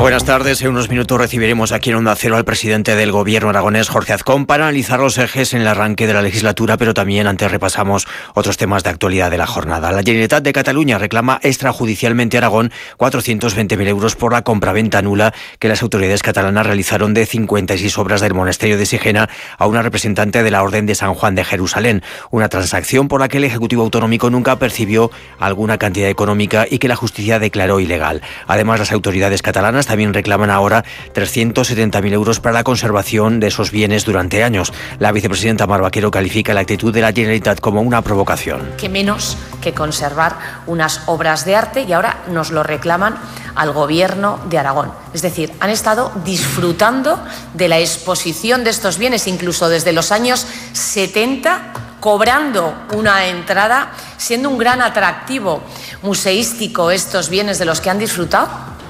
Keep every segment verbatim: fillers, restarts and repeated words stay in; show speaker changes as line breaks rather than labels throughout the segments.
Buenas tardes. En unos minutos recibiremos aquí en Onda Cero al presidente del Gobierno aragonés, Jorge Azcón, para analizar los ejes en el arranque de la legislatura, pero también antes repasamos otros temas de actualidad de la jornada. La Generalitat de Cataluña reclama extrajudicialmente a Aragón cuatrocientos veinte mil euros por la compraventa nula que las autoridades catalanas realizaron de cincuenta y seis obras del monasterio de Sigena a una representante de la Orden de San Juan de Jerusalén. Una transacción por la que el Ejecutivo Autonómico nunca percibió alguna cantidad económica y que la justicia declaró ilegal. Además, las autoridades catalanas también reclaman ahora trescientos setenta mil euros para la conservación de esos bienes durante años. La vicepresidenta Mar Vaquero califica la actitud de la Generalitat como una provocación.
Que menos que conservar unas obras de arte, y ahora nos lo reclaman al Gobierno de Aragón. Es decir, han estado disfrutando de la exposición de estos bienes, incluso desde los años setenta, cobrando una entrada, siendo un gran atractivo museístico estos bienes de los que han disfrutado,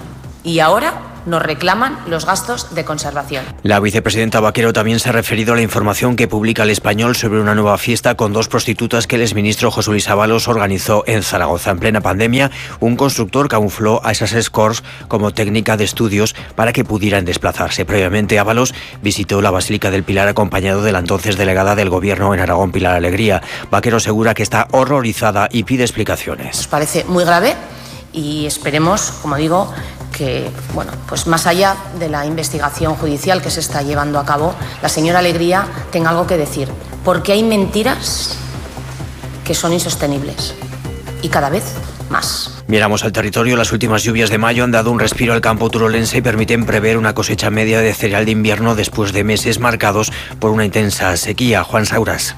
y ahora nos reclaman los gastos de conservación.
La vicepresidenta Vaquero también se ha referido a la información que publica El Español sobre una nueva fiesta con dos prostitutas que el exministro José Luis Ábalos organizó en Zaragoza. En plena pandemia, un constructor camufló a esas escorts como técnica de estudios para que pudieran desplazarse. Previamente, Ábalos visitó la Basílica del Pilar acompañado de la entonces delegada del Gobierno en Aragón, Pilar Alegría. Vaquero asegura que está horrorizada y pide explicaciones.
Nos parece muy grave y esperemos, como digo, que, bueno, pues más allá de la investigación judicial que se está llevando a cabo, la señora Alegría tenga algo que decir, porque hay mentiras que son insostenibles y cada vez más.
Miramos al territorio. Las últimas lluvias de mayo han dado un respiro al campo turolense y permiten prever una cosecha media de cereal de invierno después de meses marcados por una intensa sequía. Juan Sauras.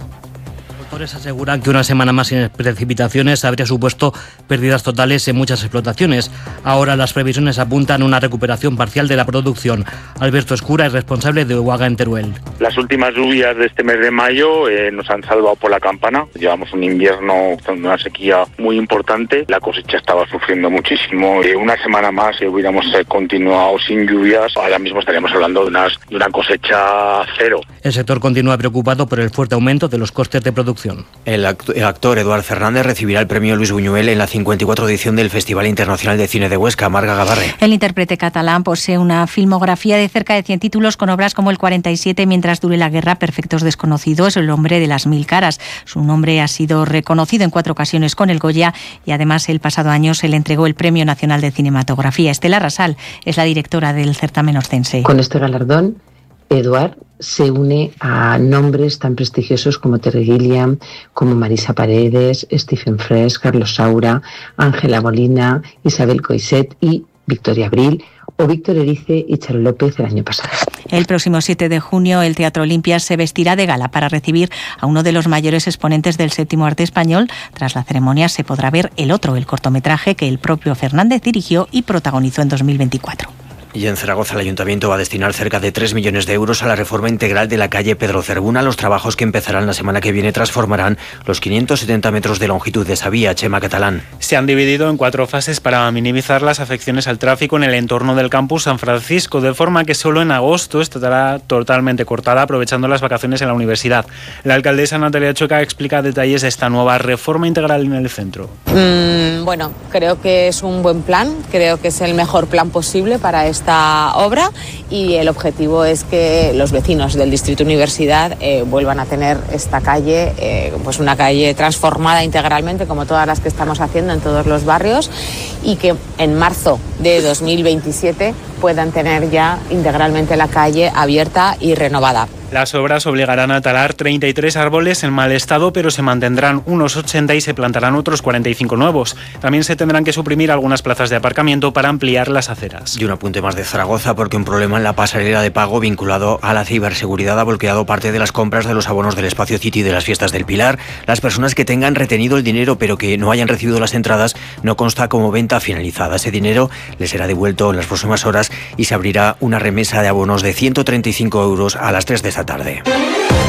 Aseguran que una semana más sin precipitaciones habría supuesto pérdidas totales en muchas explotaciones. Ahora las previsiones apuntan a una recuperación parcial de la producción. Alberto Escura es responsable de Uaga en Teruel.
Las últimas lluvias de este mes de mayo eh, nos han salvado por la campana. Llevamos un invierno con una sequía muy importante. La cosecha estaba sufriendo muchísimo. Eh, una semana más, si hubiéramos eh, continuado sin lluvias, ahora mismo estaríamos hablando de, unas, de una cosecha cero.
El sector continúa preocupado por el fuerte aumento de los costes de producción.
El actor Eduard Fernández recibirá el premio Luis Buñuel en la cincuenta y cuatro edición del Festival Internacional de Cine de Huesca. Marga Gavarre.
El intérprete catalán posee una filmografía de cerca de cien títulos con obras como El cuarenta y siete, Mientras dure la guerra, Perfectos desconocidos, El hombre de las mil caras. Su nombre ha sido reconocido en cuatro ocasiones con el Goya y además el pasado año se le entregó el Premio Nacional de Cinematografía. Estela Rasal es la directora del certamen oscense.
Con este galardón, Eduard se une a nombres tan prestigiosos como Terry Gilliam, como Marisa Paredes, Stephen Fresh, Carlos Saura, Ángela Molina, Isabel Coixet y Victoria Abril, o Víctor Erice y Charo López el año pasado.
El próximo siete de junio el Teatro Olimpia se vestirá de gala para recibir a uno de los mayores exponentes del séptimo arte español. Tras la ceremonia se podrá ver El otro, el cortometraje que el propio Fernández dirigió y protagonizó en dos mil veinticuatro.
Y en Zaragoza el Ayuntamiento va a destinar cerca de tres millones de euros a la reforma integral de la calle Pedro Cervuna. Los trabajos que empezarán la semana que viene transformarán los quinientos setenta metros de longitud de esa vía. Chema Catalán.
Se han dividido en cuatro fases para minimizar las afecciones al tráfico en el entorno del campus San Francisco, de forma que solo en agosto estará totalmente cortada, aprovechando las vacaciones en la universidad. La alcaldesa Natalia Chueca explica detalles de esta nueva reforma integral en el centro.
Mm, bueno, creo que es un buen plan, creo que es el mejor plan posible para esta esta obra y el objetivo es que los vecinos del Distrito Universidad eh, vuelvan a tener esta calle, eh, pues una calle transformada integralmente como todas las que estamos haciendo en todos los barrios y que en marzo de dos mil veintisiete puedan tener ya integralmente la calle abierta y renovada.
Las obras obligarán a talar treinta y tres árboles en mal estado, pero se mantendrán unos ochenta y se plantarán otros cuarenta y cinco nuevos. También se tendrán que suprimir algunas plazas de aparcamiento para ampliar las aceras.
Y un apunte más de Zaragoza, porque un problema en la pasarela de pago vinculado a la ciberseguridad ha bloqueado parte de las compras de los abonos del Espacio City de las Fiestas del Pilar. Las personas que tengan retenido el dinero pero que no hayan recibido las entradas no consta como venta finalizada. Ese dinero les será devuelto en las próximas horas y se abrirá una remesa de abonos de ciento treinta y cinco euros a las tres de esta tarde.